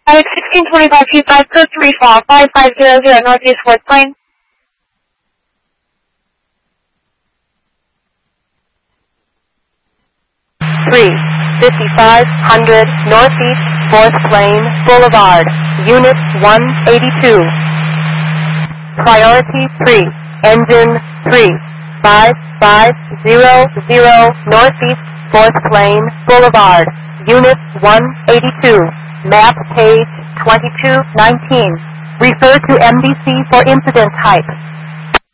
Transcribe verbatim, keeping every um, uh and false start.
Alex sixteen twenty-five feet five, code three fall, five five zero zero Northeast fourth plane. three fifty-five hundred Northeast fourth Plane Boulevard, Unit one eighty-two. Priority three, engine three five five zero zero Northeast fourth Plane Boulevard, Unit one eighty-two. Map page twenty-two nineteen. Refer to M D C for incident type.